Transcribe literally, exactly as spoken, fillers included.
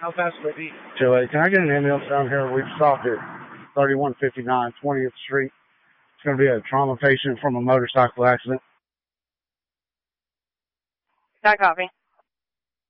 How fast will it be? Joey, can I get an ambulance down here? We've stopped at thirty-one fifty-nine twentieth Street. It's going to be a trauma patient from a motorcycle accident. Got copy.